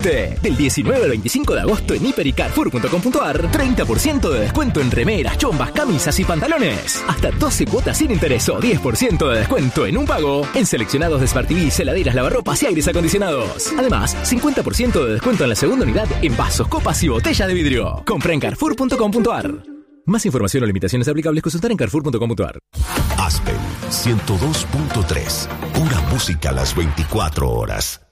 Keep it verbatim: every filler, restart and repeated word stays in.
Del diecinueve al veinticinco de agosto en hiper y carrefour punto com punto ar, treinta por ciento de descuento en remeras, chombas, camisas y pantalones. Hasta doce cuotas sin interés o diez por ciento de descuento en un pago en seleccionados de Smart T V, heladeras, lavarropas y aires acondicionados. Además, cincuenta por ciento de descuento en la segunda unidad en vasos, copas y botellas de vidrio. Compra en carrefour punto com punto ar. Más información o limitaciones aplicables consultar en carrefour punto com punto ar. Aspen ciento dos punto tres. Pura música a las veinticuatro horas.